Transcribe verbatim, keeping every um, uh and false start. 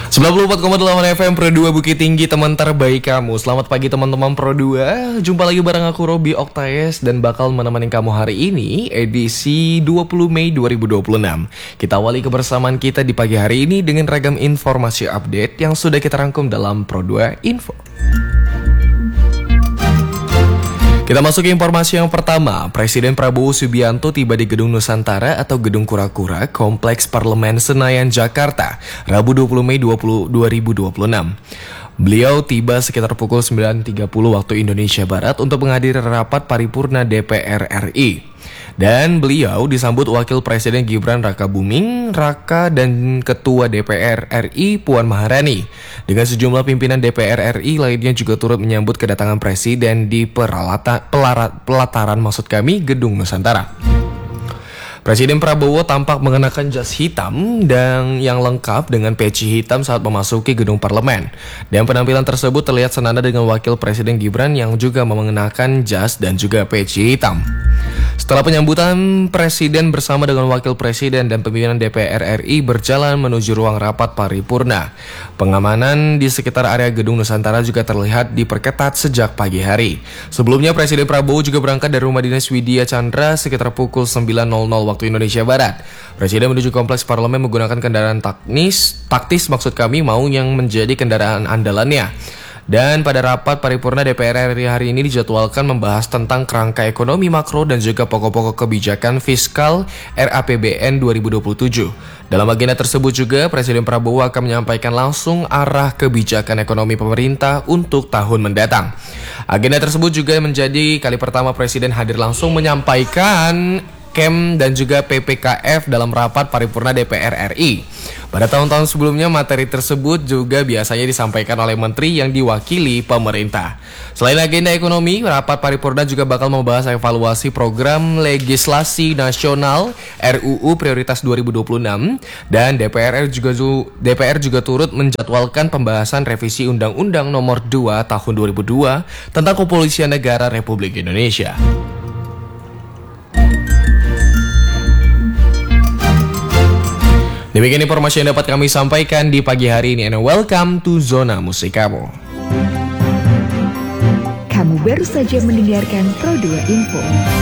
sembilan puluh empat koma delapan F M Pro dua Bukit Tinggi, teman terbaik kamu. Selamat pagi teman-teman Pro dua. Jumpa lagi bareng aku Robi Oktayes dan bakal menemani kamu hari ini edisi dua puluh Mei dua ribu dua puluh enam. Kita awali kebersamaan kita di pagi hari ini dengan ragam informasi update yang sudah kita rangkum dalam Pro dua Info. Kita masuk ke informasi yang pertama. Presiden Prabowo Subianto tiba di Gedung Nusantara atau Gedung Kura-Kura, Kompleks Parlemen Senayan, Jakarta, Rabu dua puluh Mei dua ribu dua puluh enam. Beliau tiba sekitar pukul sembilan tiga puluh waktu Indonesia Barat untuk menghadiri rapat paripurna D P R R I. Dan beliau disambut Wakil Presiden Gibran Rakabuming Raka dan Ketua D P R R I Puan Maharani. Dengan sejumlah pimpinan D P R R I lainnya juga turut menyambut kedatangan Presiden di peralatan, pelarat, pelataran maksud kami Gedung Nusantara. Presiden Prabowo tampak mengenakan jas hitam dan yang lengkap dengan peci hitam saat memasuki gedung parlemen. Dan penampilan tersebut terlihat senada dengan Wakil Presiden Gibran yang juga mengenakan jas dan juga peci hitam. Setelah penyambutan, Presiden bersama dengan Wakil Presiden dan pimpinan D P R R I berjalan menuju ruang rapat paripurna. Pengamanan di sekitar area Gedung Nusantara juga terlihat diperketat sejak pagi hari. Sebelumnya Presiden Prabowo juga berangkat dari rumah dinas Widya Chandra sekitar pukul sembilan waktu Indonesia Barat. Presiden menuju kompleks parlemen menggunakan kendaraan taktis, taktis maksud kami mau yang menjadi kendaraan andalannya. Dan pada rapat paripurna D P R R I hari ini dijadwalkan membahas tentang kerangka ekonomi makro dan juga pokok-pokok kebijakan fiskal R A P B N dua ribu dua puluh tujuh. Dalam agenda tersebut juga Presiden Prabowo akan menyampaikan langsung arah kebijakan ekonomi pemerintah untuk tahun mendatang. Agenda tersebut juga menjadi kali pertama Presiden hadir langsung menyampaikan Kem dan juga P P K F dalam rapat paripurna D P R R I. Pada tahun-tahun sebelumnya materi tersebut juga biasanya disampaikan oleh menteri yang diwakili pemerintah. Selain agenda ekonomi, rapat paripurna juga bakal membahas evaluasi program legislasi nasional R U U Prioritas dua ribu dua puluh enam dan D P R juga D P R juga turut menjadwalkan pembahasan revisi Undang-Undang Nomor dua Tahun dua ribu dua tentang Kepolisian Negara Republik Indonesia. Demikian informasi yang dapat kami sampaikan di pagi hari ini, and welcome to Zona Musik Kamu. Kamu baru saja mendengarkan Pro dua Info.